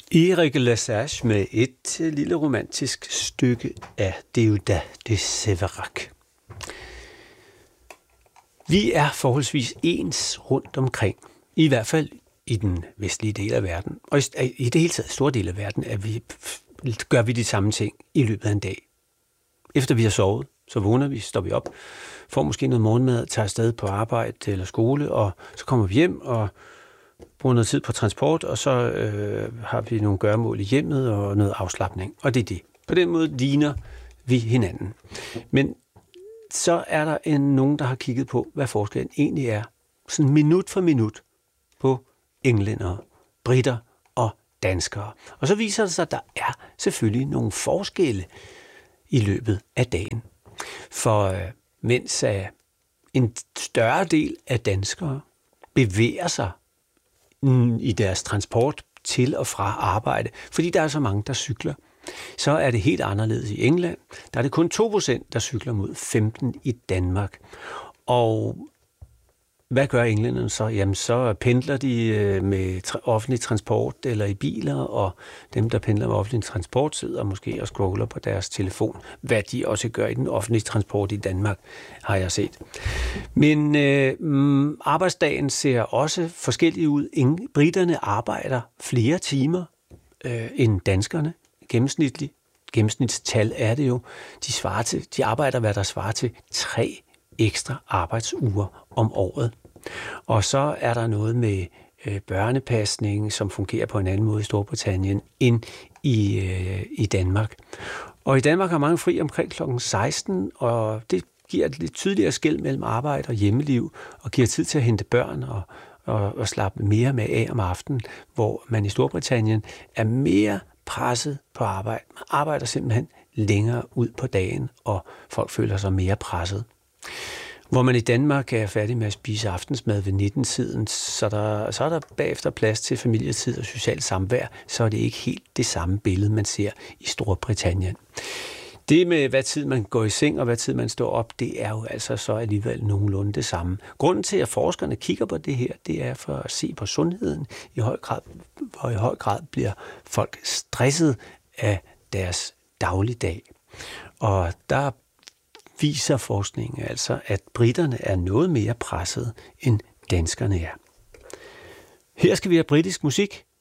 Erik Lesage med et lille romantisk stykke af Déodat de Séverac. Vi er forholdsvis ens rundt omkring, i hvert fald i den vestlige del af verden, og i det hele taget store del af verden, gør vi de samme ting i løbet af en dag. Efter vi har sovet, så vågner vi, står vi op, får måske noget morgenmad, tager afsted på arbejde eller skole, og så kommer vi hjem og bruger noget tid på transport, og så har vi nogle gøremål i hjemmet og noget afslapning. Og det er det. På den måde ligner vi hinanden. Men så er der nogen, der har kigget på, hvad forskellen egentlig er, sådan minut for minut, på englændere, britter og danskere. Og så viser det sig, at der er selvfølgelig nogle forskelle i løbet af dagen. For mens en større del af danskere bevæger sig i deres transport til og fra arbejde, fordi der er så mange, der cykler, så er det helt anderledes i England. Der er det kun 2%, der cykler mod 15% i Danmark. Og hvad gør englænderne så? Jamen, så pendler de med offentlig transport eller i biler, og dem, der pendler med offentlig transport, sidder måske og scroller på deres telefon. Hvad de også gør i den offentlige transport i Danmark, har jeg set. Men arbejdsdagen ser også forskellig ud. Briterne arbejder flere timer end danskerne. Gennemsnitstal er det jo. De arbejder, hvad der svarer til 3 ekstra arbejdsuger om året. Og så er der noget med børnepasning, som fungerer på en anden måde i Storbritannien end i Danmark. Og i Danmark har mange fri omkring kl. 16, og det giver et lidt tydeligere skel mellem arbejde og hjemmeliv, og giver tid til at hente børn og slappe mere med af om aftenen, hvor man i Storbritannien er mere presset på arbejde. Man arbejder simpelthen længere ud på dagen, og folk føler sig mere presset. Hvor man i Danmark er færdig med at spise aftensmad ved 19-tiden, så er der bagefter plads til familietid og socialt samvær, så er det ikke helt det samme billede, man ser i Storbritannien. Det med, hvad tid man går i seng og hvad tid man står op, det er jo altså så alligevel nogenlunde det samme. Grunden til, at forskerne kigger på det her, det er for at se på sundheden i høj grad, hvor i høj grad bliver folk stresset af deres dagligdag. Og der viser forskningen altså, at britterne er noget mere presset, end danskerne er. Her skal vi have britisk musik.